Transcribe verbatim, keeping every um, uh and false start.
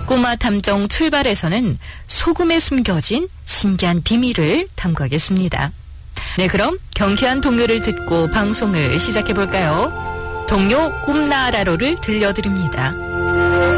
꼬마 탐정 출발에서는 소금에 숨겨진 신기한 비밀을 탐구하겠습니다. 네, 그럼 경쾌한 동요를 듣고 방송을 시작해볼까요? 동요 꿈나라로를 들려드립니다.